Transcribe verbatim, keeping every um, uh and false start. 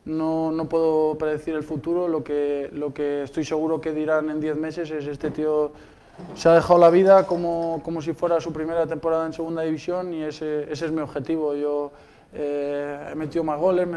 no, no puedo predecir el futuro, lo que, lo que estoy seguro que dirán en diez meses es este tío se ha dejado la vida como, como si fuera su primera temporada en segunda división y ese, ese es mi objetivo. Yo eh, he metido más goles,